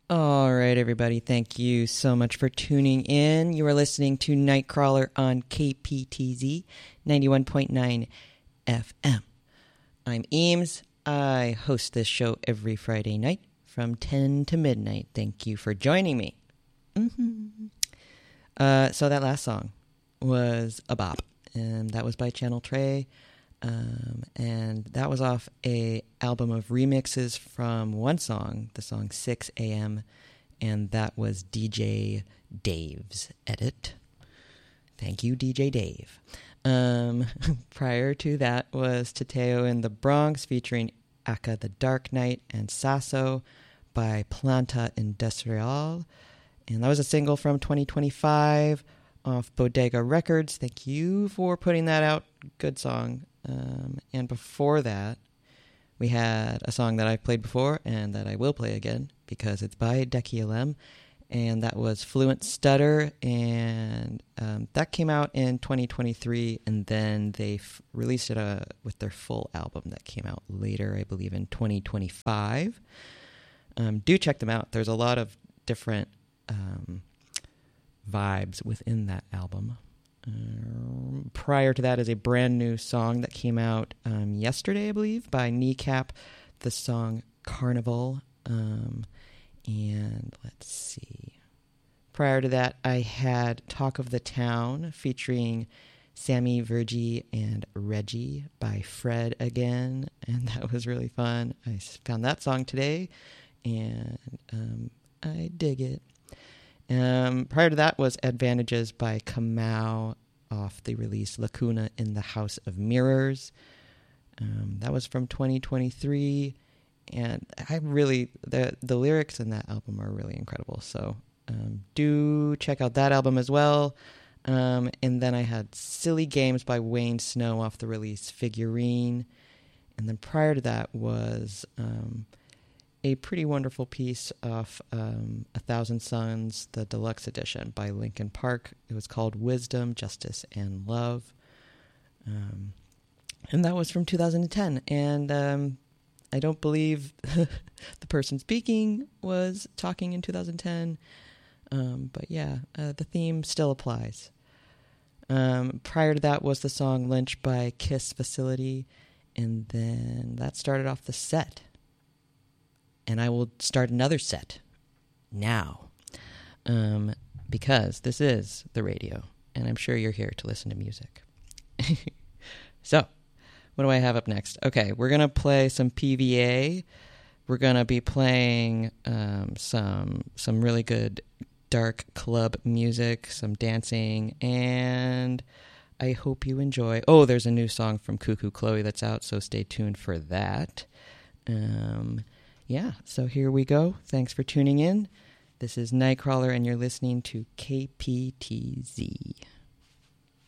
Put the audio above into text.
All right, everybody. Thank you so much for tuning in. You are listening to Nightcrawler on KPTZ 91.9 FM. I'm Eames. I host this show every Friday night from 10 to midnight. Thank you for joining me. So that last song was a bop, and that was by Channel Trey. And that was off a album of remixes from one song, the song 6 a.m., and that was DJ Dave's edit. Thank you, DJ Dave. Prior to that was Teteo in the Bronx featuring Aka the Dark Knight and Sasso by Planta Industrial. And that was a single from 2025 off Bodega Records. Thank you for putting that out. Good song. And before that, we had a song that I've played before and that I will play again because it's by Deki Alem, and that was Fluent Stutter, and that came out in 2023, and then they released it with their full album that came out later, I believe in 2025. Do check them out. There's a lot of different vibes within that album. Prior to that is a brand new song that came out yesterday, I believe, by Kneecap, the song Carnival. And let's see. Prior to that, I had Talk of the Town featuring Sammy, Virgie, and Reggie by Fred again, and that was really fun. I found that song today, and I dig it. Prior to that was Advantages by Kamau off the release Lacuna in the House of Mirrors. That was from 2023, and I really, the lyrics in that album are really incredible, so do check out that album as well. And then I had Silly Games by Wayne Snow off the release Figurine, and then prior to that was a pretty wonderful piece off A Thousand Suns, the deluxe edition by Linkin Park. It was called Wisdom, Justice, and Love. And that was from 2010. And I don't believe the person speaking was talking in 2010. But yeah, the theme still applies. Prior to that was the song Lynch by Kiss Facility. And then that started off the set. And I will start another set now because this is the radio, and I'm sure you're here to listen to music. So, what do I have up next? Okay, we're going to play some PVA. We're going to be playing some really good dark club music, some dancing, and I hope you enjoy. Oh, there's a new song from Cuckoo Chloe that's out, so stay tuned for that. Yeah, so here we go. Thanks for tuning in. This is Nightcrawler, and you're listening to KPTZ.